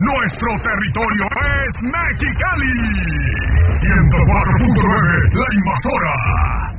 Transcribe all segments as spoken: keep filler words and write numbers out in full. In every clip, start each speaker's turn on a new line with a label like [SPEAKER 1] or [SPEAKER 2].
[SPEAKER 1] Nuestro territorio es Mexicali. ciento cuatro punto nueve, La Invasora.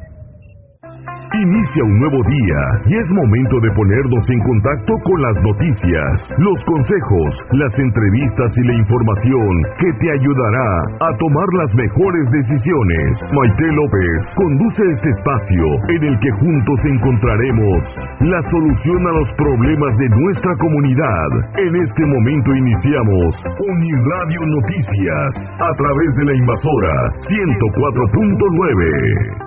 [SPEAKER 2] Inicia un nuevo día y es momento de ponernos en contacto con las noticias, los consejos, las entrevistas y la información que te ayudará a tomar las mejores decisiones. Maite López conduce este espacio en el que juntos encontraremos la solución a los problemas de nuestra comunidad. En este momento iniciamos Uniradio Noticias a través de La Invasora ciento cuatro punto nueve.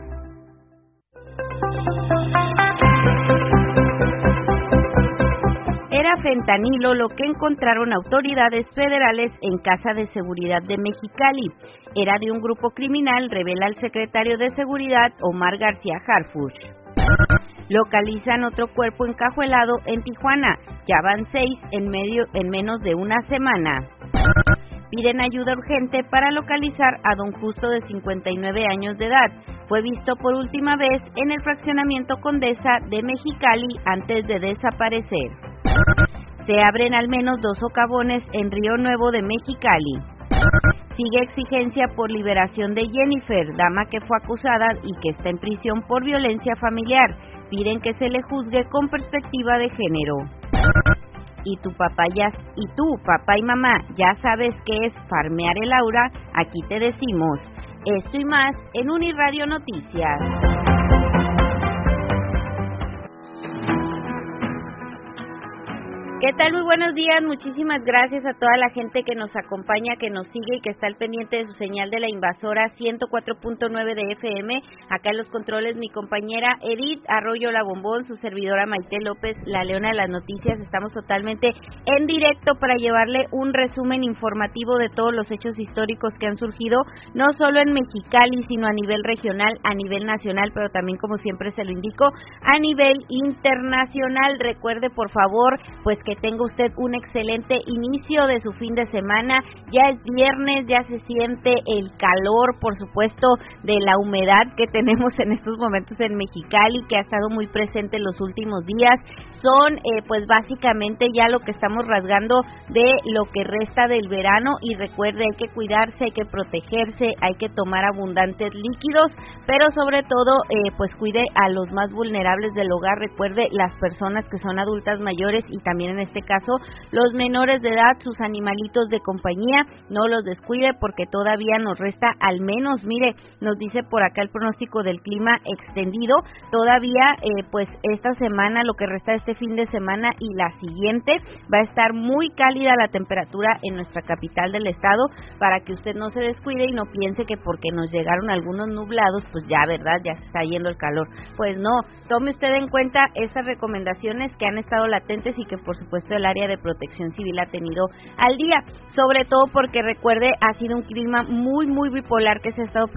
[SPEAKER 3] Era fentanilo lo que encontraron autoridades federales en Casa de Seguridad de Mexicali. Era de un grupo criminal, revela el secretario de Seguridad, Omar García Harfuch. Localizan otro cuerpo encajuelado en Tijuana. Ya van seis en, medio, en menos de una semana. Piden ayuda urgente para localizar a don Justo, de cincuenta y nueve años de edad. Fue visto por última vez en el fraccionamiento Condesa de Mexicali antes de desaparecer. Se abren al menos dos socavones en Río Nuevo de Mexicali. Sigue exigencia por liberación de Jennifer, dama que fue acusada y que está en prisión por violencia familiar. Piden que se le juzgue con perspectiva de género. Y tu papá ya, y tú, papá y mamá, ya sabes qué es farmear el aura. Aquí te decimos esto y más en Uniradio Noticias. ¿Qué tal? Muy buenos días, muchísimas gracias a toda la gente que nos acompaña, que nos sigue y que está al pendiente de su señal de La Invasora ciento cuatro punto nueve de F M. Acá en los controles mi compañera Edith Arroyo La Bombón, su servidora Maite López, la Leona de las Noticias. Estamos totalmente en directo para llevarle un resumen informativo de todos los hechos históricos que han surgido, no solo en Mexicali, sino a nivel regional, a nivel nacional, pero también, como siempre se lo indico, a nivel internacional. Recuerde, por favor, pues que Que tenga usted un excelente inicio de su fin de semana. Ya es viernes, ya se siente el calor, por supuesto, de la humedad que tenemos en estos momentos en Mexicali, que ha estado muy presente en los últimos días. Son, eh, pues básicamente ya lo que estamos rasgando de lo que resta del verano. Y recuerde, hay que cuidarse, hay que protegerse, hay que tomar abundantes líquidos, pero sobre todo, eh, pues cuide a los más vulnerables del hogar. Recuerde, las personas que son adultas mayores y también en este caso los menores de edad, sus animalitos de compañía, no los descuide porque todavía nos resta al menos, mire, nos dice por acá el pronóstico del clima extendido, todavía eh, pues esta semana, lo que resta de este fin de semana y la siguiente, va a estar muy cálida la temperatura en nuestra capital del estado, para que usted no se descuide y no piense que porque nos llegaron algunos nublados, pues ya, ¿verdad?, ya se está yendo el calor. Pues no, tome usted en cuenta esas recomendaciones que han estado latentes y que por supuesto el área de protección civil ha tenido al día, sobre todo porque recuerde, ha sido un clima muy muy bipolar que se ha estado